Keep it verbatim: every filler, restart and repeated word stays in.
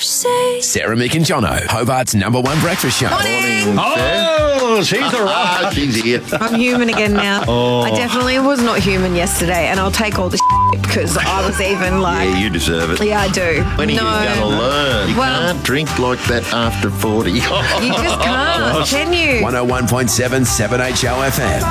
say. Sarah, Mick and Jono, Hobart's number one breakfast show. Morning. Oh, she's all right. Ah, she's here. I'm human again now. Oh. I definitely was not human yesterday, and I'll take all the shit because I was even like... Yeah, you deserve it. Yeah, I do. When are no. you going to learn? You Well- can't drink like that after forty. You just can't, can you? one oh one point seven seven H O F M.